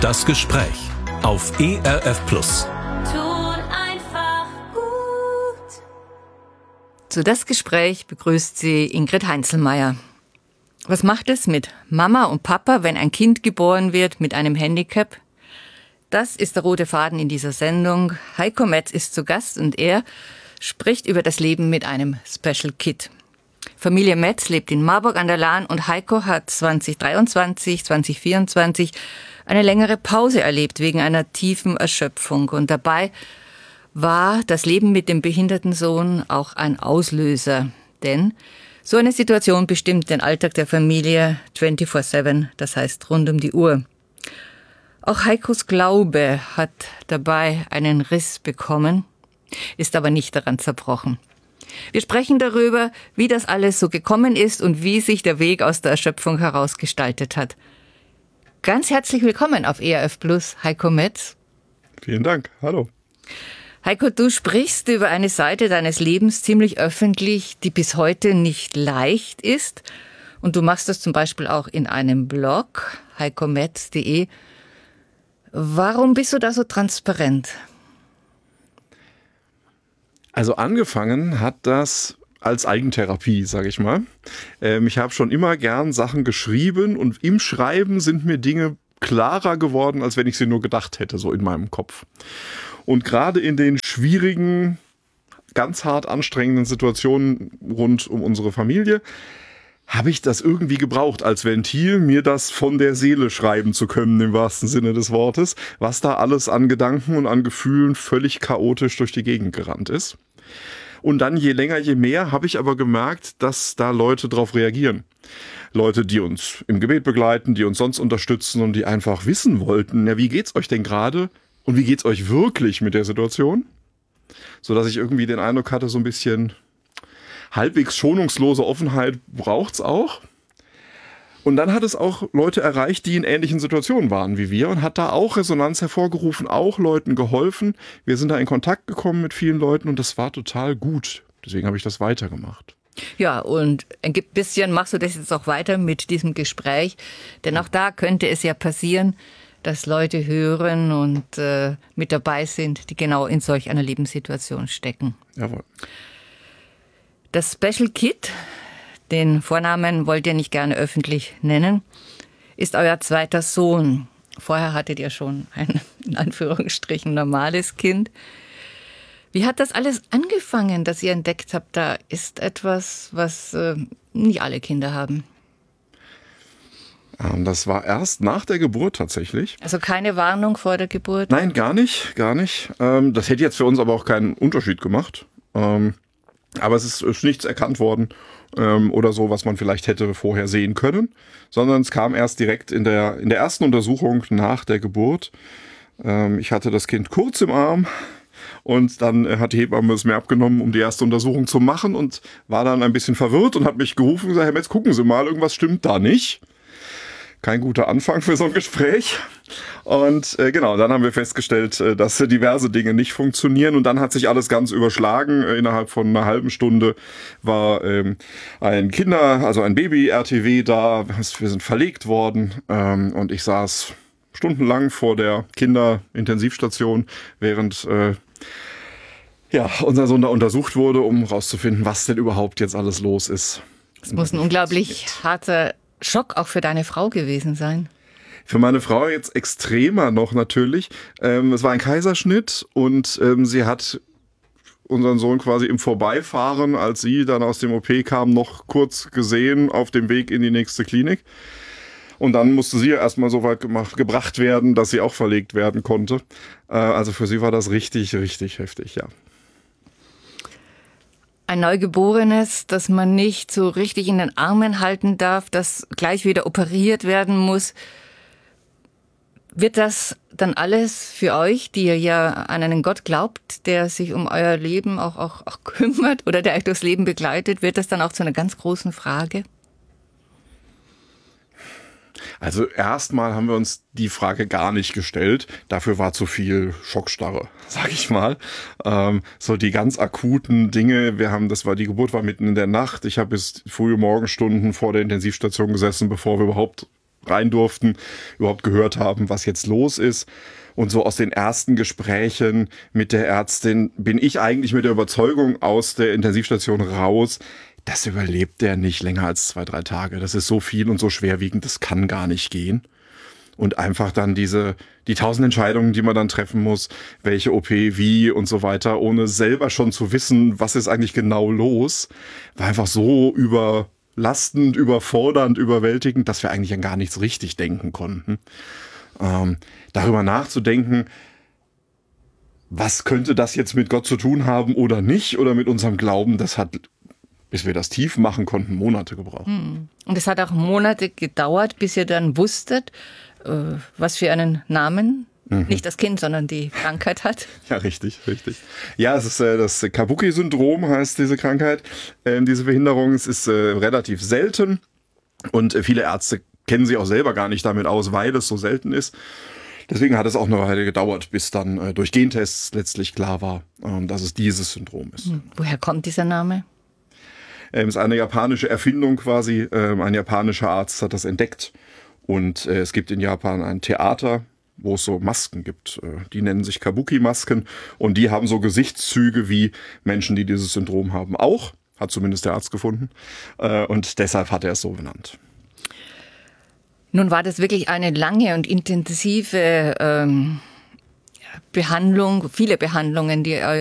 Das Gespräch auf ERF Plus. Tut einfach gut. Zu Das Gespräch begrüßt sie Ingrid Heinzelmeier. Was macht es mit Mama und Papa, wenn ein Kind geboren wird mit einem Handicap? Das ist der rote Faden in dieser Sendung. Heiko Metz ist zu Gast und er spricht über das Leben mit einem Special Kid. Familie Metz lebt in Marburg an der Lahn und Heiko hat 2023, 2024 eine längere Pause erlebt wegen einer tiefen Erschöpfung. Und dabei war das Leben mit dem behinderten Sohn auch ein Auslöser. Denn so eine Situation bestimmt den Alltag der Familie 24/7, das heißt rund um die Uhr. Auch Heikos Glaube hat dabei einen Riss bekommen, ist aber nicht daran zerbrochen. Wir sprechen darüber, wie das alles so gekommen ist und wie sich der Weg aus der Erschöpfung herausgestaltet hat. Ganz herzlich willkommen auf ERF Plus, Heiko Metz. Vielen Dank, hallo. Heiko, du sprichst über eine Seite deines Lebens ziemlich öffentlich, die bis heute nicht leicht ist. Und du machst das zum Beispiel auch in einem Blog, heikometz.de. Warum bist du da so transparent? Also angefangen hat das als Eigentherapie, sage ich mal. Ich habe schon immer gern Sachen geschrieben und im Schreiben sind mir Dinge klarer geworden, als wenn ich sie nur gedacht hätte, so in meinem Kopf. Und gerade in den schwierigen, ganz hart anstrengenden Situationen rund um unsere Familie habe ich das irgendwie gebraucht als Ventil, mir das von der Seele schreiben zu können, im wahrsten Sinne des Wortes, was da alles an Gedanken und an Gefühlen völlig chaotisch durch die Gegend gerannt ist. Und dann je länger, je mehr habe ich aber gemerkt, dass da Leute drauf reagieren. Leute, die uns im Gebet begleiten, die uns sonst unterstützen und die einfach wissen wollten, ja, wie geht's euch denn gerade und wie geht's euch wirklich mit der Situation? Sodass ich irgendwie den Eindruck hatte, so ein bisschen halbwegs schonungslose Offenheit braucht's auch. Und dann hat es auch Leute erreicht, die in ähnlichen Situationen waren wie wir und hat da auch Resonanz hervorgerufen, auch Leuten geholfen. Wir sind da in Kontakt gekommen mit vielen Leuten und das war total gut. Deswegen habe ich das weitergemacht. Ja, und ein bisschen machst du das jetzt auch weiter mit diesem Gespräch. Denn auch da könnte es ja passieren, dass Leute hören und mit dabei sind, die genau in solch einer Lebenssituation stecken. Jawohl. Das Special Kid, den Vornamen wollt ihr nicht gerne öffentlich nennen, ist euer zweiter Sohn. Vorher hattet ihr schon ein, in Anführungsstrichen, normales Kind. Wie hat das alles angefangen, dass ihr entdeckt habt, da ist etwas, was nicht alle Kinder haben? Das war erst nach der Geburt tatsächlich. Also keine Warnung vor der Geburt? Nein, gar nicht. Das hätte jetzt für uns aber auch keinen Unterschied gemacht. Aber es ist nichts erkannt worden oder so, was man vielleicht hätte vorher sehen können, sondern es kam erst direkt in der ersten Untersuchung nach der Geburt. Ich hatte das Kind kurz im Arm und dann hat die Hebamme es mir abgenommen, um die erste Untersuchung zu machen und war dann ein bisschen verwirrt und hat mich gerufen und gesagt, Herr Metz, gucken Sie mal, irgendwas stimmt da nicht. Kein guter Anfang für so ein Gespräch. Und genau, dann haben wir festgestellt, dass diverse Dinge nicht funktionieren. Und dann hat sich alles ganz überschlagen. Innerhalb von einer halben Stunde war ein Baby-RTW da. Wir sind verlegt worden. Und ich saß stundenlang vor der Kinderintensivstation, während unser Sohn da untersucht wurde, um rauszufinden, was denn überhaupt jetzt alles los ist. Es muss ein unglaublich harter Schock auch für deine Frau gewesen sein. Für meine Frau jetzt extremer noch natürlich. Es war ein Kaiserschnitt und sie hat unseren Sohn quasi im Vorbeifahren, als sie dann aus dem OP kam, noch kurz gesehen auf dem Weg in die nächste Klinik. Und dann musste sie erstmal so weit gebracht werden, dass sie auch verlegt werden konnte. Also für sie war das richtig, richtig heftig, ja. Ein Neugeborenes, das man nicht so richtig in den Armen halten darf, das gleich wieder operiert werden muss. Wird das dann alles für euch, die ihr ja an einen Gott glaubt, der sich um euer Leben auch kümmert oder der euch durchs Leben begleitet, wird das dann auch zu einer ganz großen Frage? Also erstmal haben wir uns die Frage gar nicht gestellt. Dafür war zu viel Schockstarre, sag ich mal. So die ganz akuten Dinge. Die Geburt war mitten in der Nacht. Ich habe bis frühe Morgenstunden vor der Intensivstation gesessen, bevor wir überhaupt rein durften, überhaupt gehört haben, was jetzt los ist. Und so aus den ersten Gesprächen mit der Ärztin bin ich eigentlich mit der Überzeugung aus der Intensivstation raus, das überlebt der nicht länger als 2-3 Tage. Das ist so viel und so schwerwiegend, das kann gar nicht gehen. Und einfach dann die 1000 Entscheidungen, die man dann treffen muss, welche OP, wie und so weiter, ohne selber schon zu wissen, was ist eigentlich genau los, war einfach so überlastend, überfordernd, überwältigend, dass wir eigentlich an gar nichts richtig denken konnten. Darüber nachzudenken, was könnte das jetzt mit Gott zu tun haben oder nicht, oder mit unserem Glauben, das hat, bis wir das tief machen konnten, Monate gebraucht. Und es hat auch Monate gedauert, bis ihr dann wusstet, was für einen Namen nicht das Kind, sondern die Krankheit hat. Ja, richtig. Ja, es ist das Kabuki-Syndrom, heißt diese Krankheit, diese Behinderung. Es ist relativ selten und viele Ärzte kennen sich auch selber gar nicht damit aus, weil es so selten ist. Deswegen hat es auch eine Weile gedauert, bis dann durch Gentests letztlich klar war, dass es dieses Syndrom ist. Woher kommt dieser Name? Ist eine japanische Erfindung quasi. Ein japanischer Arzt hat das entdeckt. Und es gibt in Japan ein Theater, wo es so Masken gibt. Die nennen sich Kabuki-Masken. Und die haben so Gesichtszüge wie Menschen, die dieses Syndrom haben. Auch, hat zumindest der Arzt gefunden. Und deshalb hat er es so benannt. Nun war das wirklich eine lange und intensive Behandlung, viele Behandlungen, die